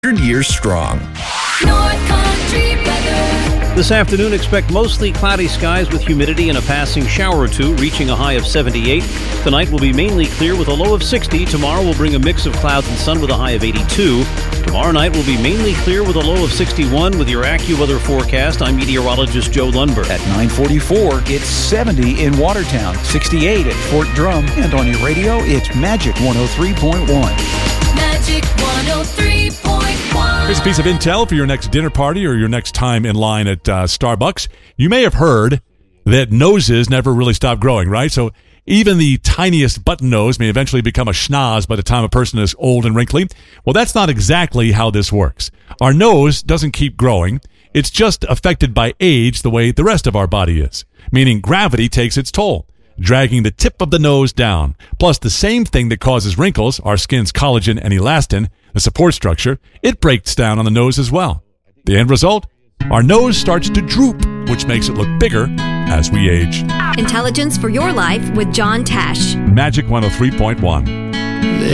Years strong. North Country weather. This afternoon, expect mostly cloudy skies with humidity and a passing shower or two, reaching a high of 78. Tonight will be mainly clear with a low of 60. Tomorrow will bring a mix of clouds and sun with a high of 82. Tomorrow night will be mainly clear with a low of 61. With your AccuWeather forecast, I'm meteorologist Joe Lundberg. At 9:44, it's 70 in Watertown, 68 at Fort Drum, and on your radio, it's Magic 103.1. Magic 103.1. Here's a piece of intel for your next dinner party or your next time in line at Starbucks. You may have heard that noses never really stop growing, right? So even the tiniest button nose may eventually become a schnoz by the time a person is old and wrinkly. Well, that's not exactly how this works. Our nose doesn't keep growing. It's just affected by age the way the rest of our body is, meaning gravity takes its toll, dragging the tip of the nose down. Plus, the same thing that causes wrinkles, our skin's collagen and elastin, the support structure, it breaks down on the nose as well. The end result? Our nose starts to droop, which makes it look bigger as we age. Intelligence for your life with John Tesh. Magic 103.1.